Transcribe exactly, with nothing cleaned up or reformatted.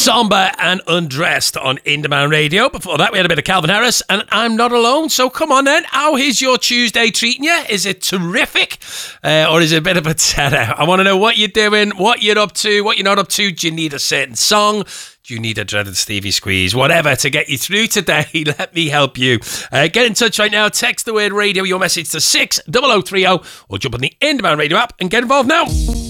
Somber and Undressed on Indie Radio. Before that, we had a bit of Calvin Harris and I'm Not Alone. So come on then, how is your Tuesday treating you? Is it terrific uh, or is it a bit of a terror? I want to know what you're doing, what you're up to, what you're not up to. Do you need a certain song? Do you need a dreaded Stevie squeeze? Whatever to get you through today, let me help you. Uh, get in touch right now. Text the word radio, your message to six oh oh three oh or jump on the Indie Radio app and get involved now.